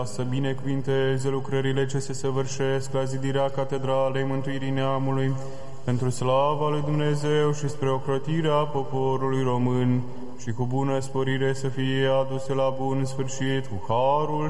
Să binecuvinteze lucrările ce se săvârșesc la zidirea Catedralei Mântuirii Neamului, pentru slava lui Dumnezeu și spre ocrotirea poporului român, și cu bună sporire să fie aduse la bun sfârșit cu harul